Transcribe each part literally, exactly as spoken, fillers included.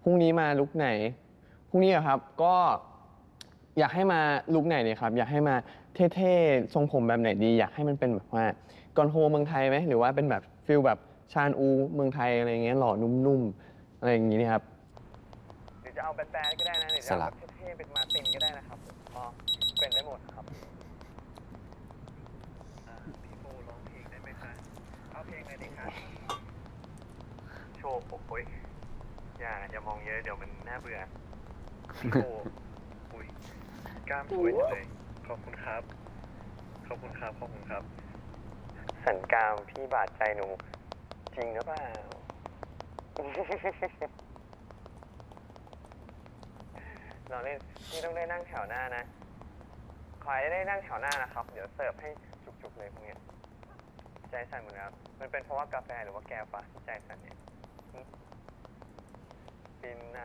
พรุ่งนี้มาลุกไหนพรุ่งนี้อะครับก็อยากให้มาลุคไหนดีครับอยากให้มาเท่ๆทรงผมแบบไหนดีอยากให้มันเป็นแบบว่ากอนโฮเมืองไทยไหมหรือว่าเป็นแบบฟิลแบบชาญอูเมืองไทยอะไรเงี้ยหล่อนุ่มๆอะไรอย่างงี้นี่ครับหรือจะเอาแบดๆก็ได้นะหรือจะเอาแบบเท่ๆเป็นมาตินก็ได้นะครับก็เป็นได้หมดครับพี่โฟร้องเพลงได้ไหมคะเอาเพลงอะไรดีคะโชว์โอ้ยอย่าอย่ามองเยอะเดี๋ยวมันน่าเบื่อพี่โฟอุ้ยกล้ามสวยจังเลยขอบคุณครับขอบคุณครับขอบคุณครับสันกามพี่บาดใจหนูจริงหรือเปล่าเราเล่นพี่ต้องได้นั่งแถวหน้านะขอให้ได้นั่งแถวหน้านะครับเดี๋ยวเสิร์ฟให้จุกๆเลยพวกนี้ใจสั่นหมดแล้วมันเป็นเพราะว่ากาแฟหรือว่าแก้วปะที่ใจสั่นเนี่ยปินหน้า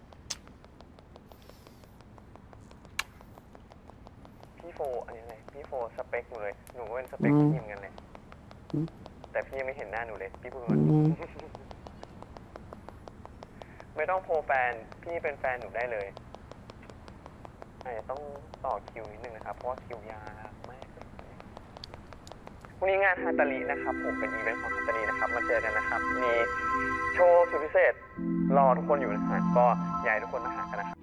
พี่โฟอันนี้อะไรพี่โฟสเปคหนูเลยหนูก็เป็นสเปคพี่เหมือนกันเลยแต่พี่ยังไม่เห็นหน้าหนูเลยพี่พูดก่อนไม่ต้องโพแฟนพี่เป็นแฟนหนูได้เลยอาจจะต้องต่อคิวนิดนึงนะครับเพราะว่าคิวยากมากวันนี้งานฮาตาลีนะครับผมเป็นอีเวนต์ของฮาตาลีนะครับมาเจอกันนะครับมีโชว์สุดพิเศษรอทุกคนอยู่นะฮะก็อยากให้ทุกคนมาหากันนะครับ